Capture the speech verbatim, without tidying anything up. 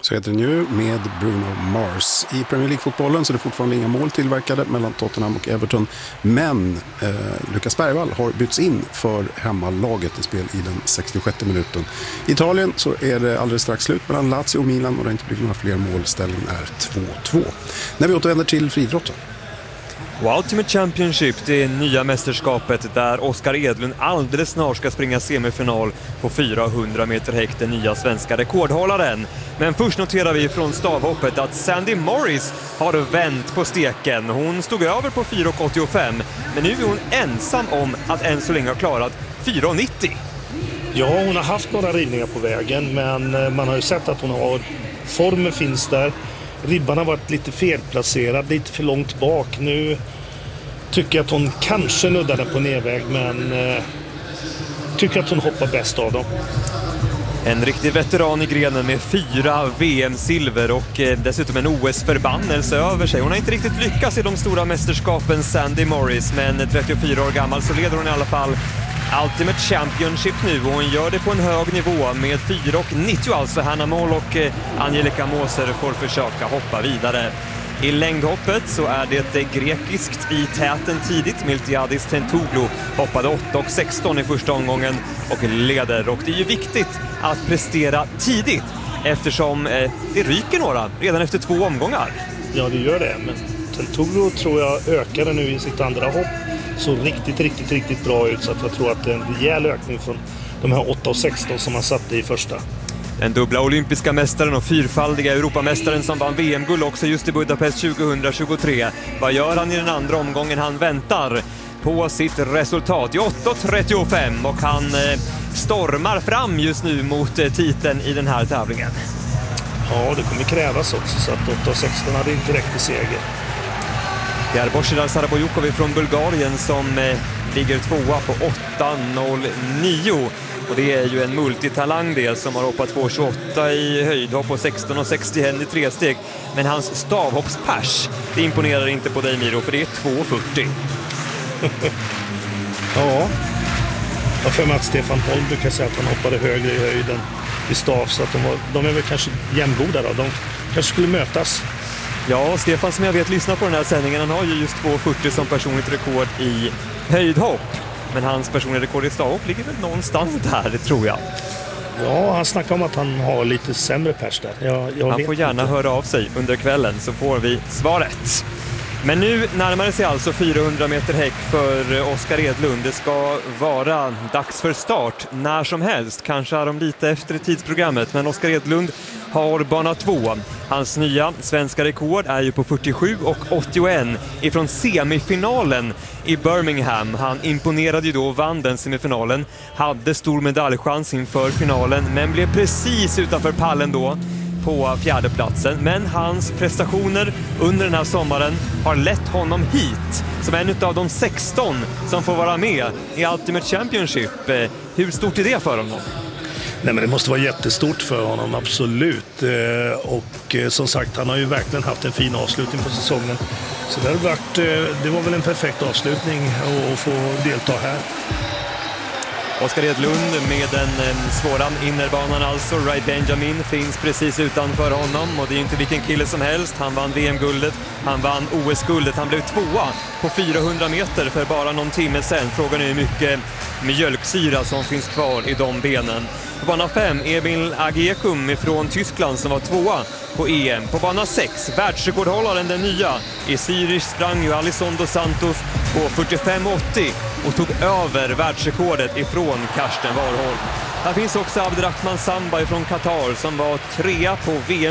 Så heter den ju, med Bruno Mars. I Premier League-fotbollen så är det fortfarande inga mål tillverkade mellan Tottenham och Everton. Men eh, Lukas Bergvall har bytts in för hemmalaget i spel i den sextiosjätte minuten. I Italien så är det alldeles strax slut mellan Lazio och Milan och det har inte blivit några fler mål. Ställningen är två två. När vi återvänder till friidrotten. Och Ultimate Championship, det nya mästerskapet där Oskar Edlund alldeles snart ska springa semifinal på fyrahundra meter häck, den nya svenska rekordhållaren. Men först noterar vi från stavhoppet att Sandy Morris har vänt på steken. Hon stod över på fyra åttiofem, men nu är hon ensam om att än så länge ha klarat fyra nittio. Ja, hon har haft några rivningar på vägen, men man har ju sett att hon har formen finns där. Ribban har varit lite felplacerad, lite för långt bak. Nu tycker jag att hon kanske nuddade på nedväg, men eh, tycker att hon hoppar bäst av dem. En riktig veteran i grenen med fyra V M-silver och eh, dessutom en O S-förbannelse över sig. Hon har inte riktigt lyckats i de stora mästerskapen, Sandy Morris, men trettiofyra år gammal så leder hon i alla fall Ultimate Championship nu och hon gör det på en hög nivå med fyra nittio, alltså Hanna Moll och eh, Angelica Moser får försöka hoppa vidare. I längdhoppet så är det grekiskt i täten tidigt. Miltiadis Tentouglu hoppade åtta sexton i första omgången och leder. Och det är ju viktigt att prestera tidigt eftersom eh, det ryker några redan efter två omgångar. Ja, det gör det, men Tentouglu tror jag ökade nu i sitt andra hopp. Så riktigt, riktigt, riktigt bra ut, så att jag tror att det är en rejäl ökning från de här åtta sexton som man satte i första. Den dubbla olympiska mästaren och fyrfaldiga Europamästaren som vann V M-guld också just i Budapest tjugohundratjugotre. Vad gör han i den andra omgången? Han väntar på sitt resultat i åtta trettiofem och han eh, stormar fram just nu mot eh, titeln i den här tävlingen. Ja, det kommer krävas också, så att åtta sexton hade inte räckt till seger. Det är Božidar Sarabojukov från Bulgarien som eh, ligger tvåa på åtta noll nio. Och det är ju en multitalang det som har hoppat två tjugoåtta i höjdhopp och sexton sextio i tre steg. Men hans stavhoppspers, det imponerar inte på dig, Miro, för det är två fyrtio. Ja, jag för mig att Stefan Holm brukar säga att han hoppade högre i höjden i stav, så att de, var, de är väl kanske jämngoda då. De kanske skulle mötas. Ja, Stefan som jag vet lyssnar på den här sändningen, han har ju just två fyrtio som personligt rekord i höjdhopp. Men hans personliga rekord i stavhopp ligger väl någonstans där, det tror jag. Ja, han snackar om att han har lite sämre pers där. Jag, jag han får gärna inte. höra av sig under kvällen så får vi svaret. Men nu närmar det sig alltså fyrahundra meter häck för Oskar Edlund. Det ska vara dags för start när som helst. Kanske är de lite efter tidsprogrammet, men Oskar Edlund har bana två. Hans nya svenska rekord är ju på fyrtiosju åttioett ifrån semifinalen i Birmingham. Han imponerade ju då och vann den semifinalen. Hade stor medaljchans inför finalen, men blev precis utanför pallen då på fjärdeplatsen. Men hans prestationer under den här sommaren har lett honom hit som en av de sexton som får vara med i Ultimate Championship. Hur stort är det för honom? Nej, men det måste vara jättestort för honom, absolut. Och som sagt, han har ju verkligen haft en fin avslutning på säsongen. Så det, har varit, det var väl en perfekt avslutning att få delta här. Oskar Edlund med den svåra innerbanan, alltså Ray Benjamin finns precis utanför honom, och det är inte vilken kille som helst. Han vann V M-guldet, han vann O S-guldet, han blev tvåa på fyrahundra meter för bara någon timme sedan. Frågan är hur mycket mjölksyra som finns kvar i de benen. På bana fem, Emil Agiekum från Tyskland som var tvåa på E M. På bana sex, världsrekordhållaren den nya i Zürich sprang ju Alison dos Santos på fyrtiofem åttio och tog över världsrekordet ifrån Karsten Warholm. Här finns också Abderrahman Samba från Qatar som var trea på V M